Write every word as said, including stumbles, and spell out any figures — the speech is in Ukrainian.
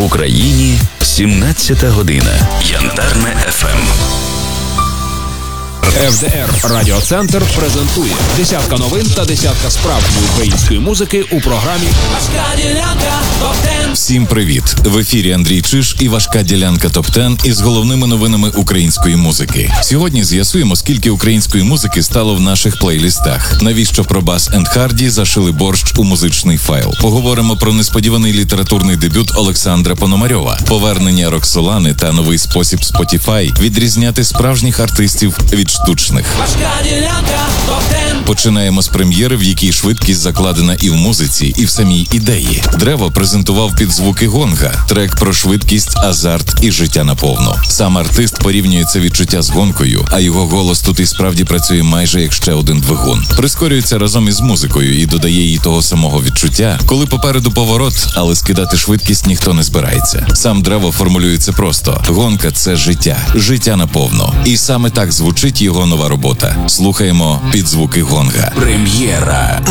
В Україні сімнадцята година. Янтарне еф ем. еф де ер Радіоцентр презентує десятка новин та десятка справжньої української музики у програмі «Важка ділянка ТОП-десять». Всім привіт! В ефірі Андрій Чиж і «Важка ділянка ТОП-десять» із головними новинами української музики. Сьогодні з'ясуємо, скільки української музики стало в наших плейлістах. Навіщо про Бас енд Харді зашили борщ у музичний файл. Поговоримо про несподіваний літературний дебют Олександра Пономарьова, повернення Роксолани та новий спосіб Spotify відрізняти справжніх артистів від штучних. Починаємо з прем'єри, в якій швидкість закладена і в музиці, і в самій ідеї. Древо презентував під звуки гонга, трек про швидкість, азарт і життя наповну. Сам артист порівнює це відчуття з гонкою, а його голос тут і справді працює майже як ще один двигун. Прискорюється разом із музикою і додає їй того самого відчуття, коли попереду поворот, але скидати швидкість ніхто не збирається. Сам Древо формулює це просто. Гонка – це життя. Життя наповну. І саме так звучить його нова робота. Слухаємо під звуки гонга. Прем'єра.